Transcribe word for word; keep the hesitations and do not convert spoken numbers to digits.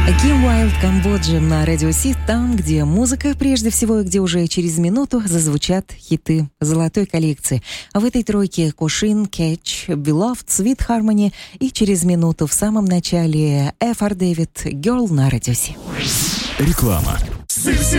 Ким Уайлд, Камбоджа на Радио Си, там, где музыка прежде всего, и где уже через минуту зазвучат хиты золотой коллекции. А в этой тройке Кошин, Catch, Beloved, Sweet Harmony и через минуту в самом начале Эф Ар Дэвид, Girl на Радио Си. Реклама.